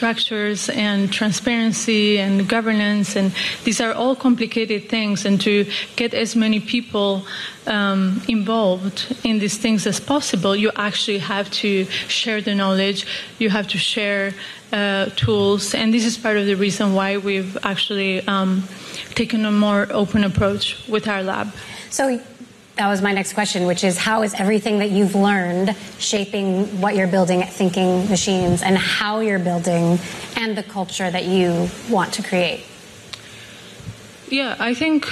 structures and transparency and governance, and these are all complicated things. And to get as many people involved in these things as possible, you actually have to share the knowledge, you have to share tools, and this is part of the reason why we've actually taken a more open approach with our lab. So that was my next question, which is how is everything that you've learned shaping what you're building at Thinking Machines and how you're building and the culture that you want to create? Yeah, I think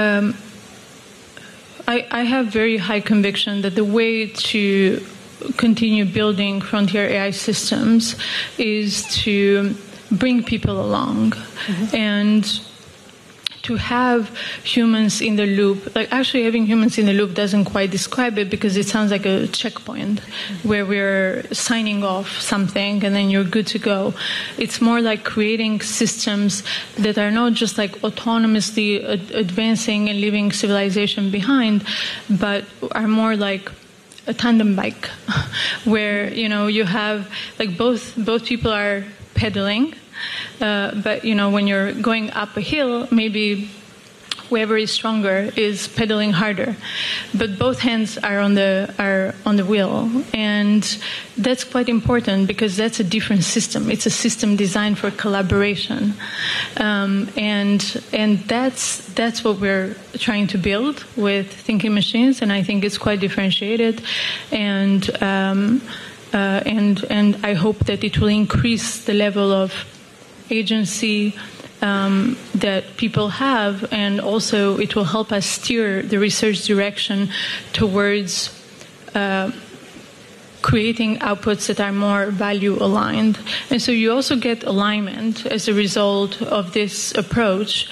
I have very high conviction that the way to continue building frontier AI systems is to bring people along and to have humans in the loop. Like, actually having humans in the loop doesn't quite describe it, because it sounds like a checkpoint where we're signing off something and then you're good to go. It's more like creating systems that are not just like autonomously advancing and leaving civilization behind, but are more like a tandem bike where, you know, you have like both people are pedaling, but, you know, when you're going up a hill, maybe whoever is stronger is pedaling harder, but both hands are on the wheel, and that's quite important because that's a different system. It's a system designed for collaboration, and that's what we're trying to build with Thinking Machines, and I think it's quite differentiated, and I hope that it will increase the level of agency that people have, and also it will help us steer the research direction towards creating outputs that are more value aligned. And so you also get alignment as a result of this approach,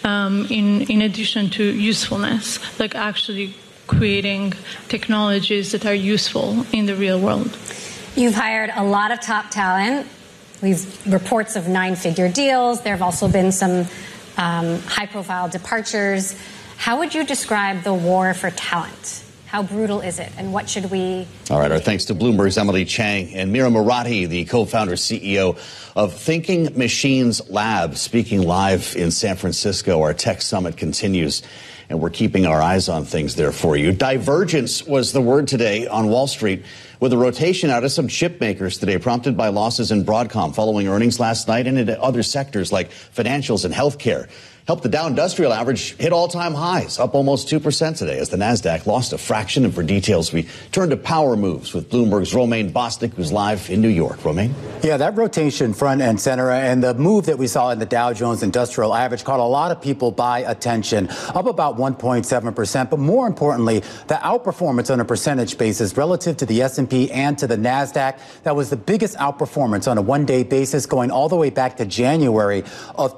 in addition to usefulness, like actually creating technologies that are useful in the real world. You've hired a lot of top talent. We've reports of 9-figure deals. There have also been some high-profile departures. How would you describe the war for talent? How brutal is it, and what should we... All right, our thanks to Bloomberg's Emily Chang and Mira Murati, the co-founder CEO of Thinking Machines Lab, speaking live in San Francisco. Our tech summit continues, and we're keeping our eyes on things there for you. Divergence was the word today on Wall Street, with a rotation out of some chip makers today, prompted by losses in Broadcom following earnings last night, and into other sectors like financials and healthcare. Helped the Dow Industrial Average hit all-time highs, up almost 2% today as the Nasdaq lost a fraction. And for details, we turn to power moves with Bloomberg's Romaine Bostic, who's live in New York. Romaine? Yeah, that rotation front and center, and the move that we saw in the Dow Jones Industrial Average caught a lot of people by attention, up about 1.7%. But more importantly, the outperformance on a percentage basis relative to the S&P and to the Nasdaq, that was the biggest outperformance on a one-day basis going all the way back to January of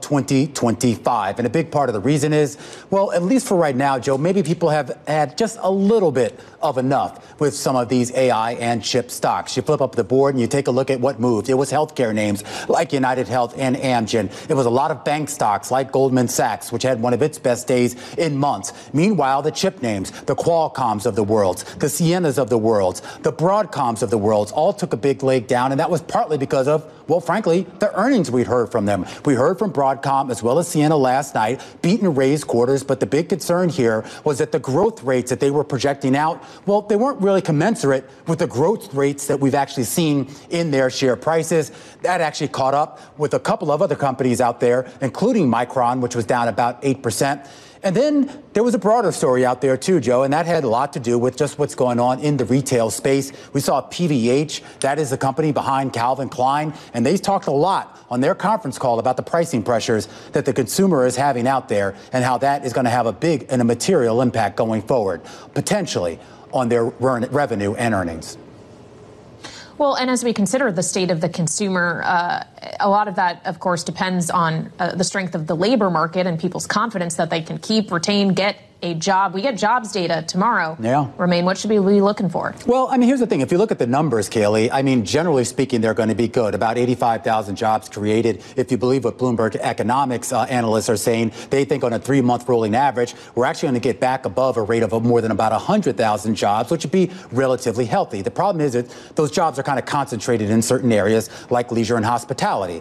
2025. And a big part of the reason is, well, at least for right now, Joe, maybe people have had just a little bit of enough with some of these AI and chip stocks. You flip up the board and you take a look at what moved. It was healthcare names like United Health and Amgen. It was a lot of bank stocks like Goldman Sachs, which had one of its best days in months. Meanwhile, the chip names, the Qualcomms of the world, the Cienas of the world, the Broadcoms of the world, all took a big leg down. And that was partly because of, well, frankly, the earnings we'd heard from them. We heard from Broadcom as well as Ciena last night, beat and raised quarters. But the big concern here was that the growth rates that they were projecting out, well, they weren't really commensurate with the growth rates that we've actually seen in their share prices. That actually caught up with a couple of other companies out there, including Micron, which was down about 8%. And then there was a broader story out there, too, Joe, and that had a lot to do with just what's going on in the retail space. We saw PVH, that is the company behind Calvin Klein, and they talked a lot on their conference call about the pricing pressures that the consumer is having out there and how that is going to have a big and a material impact going forward, potentially on their revenue and earnings. Well, and as we consider the state of the consumer, a lot of that, of course, depends on the strength of the labor market and people's confidence that they can keep, retain, get a job. We get jobs data tomorrow. Yeah. Romaine, what should we be looking for? Well, I mean, here's the thing. If you look at the numbers, Kaylee, I mean, generally speaking, they're going to be good. About 85,000 jobs created. If you believe what Bloomberg economics analysts are saying, they think on a 3-month rolling average, we're actually going to get back above a rate of more than about 100,000 jobs, which would be relatively healthy. The problem is that those jobs are kind of concentrated in certain areas like leisure and hospitality.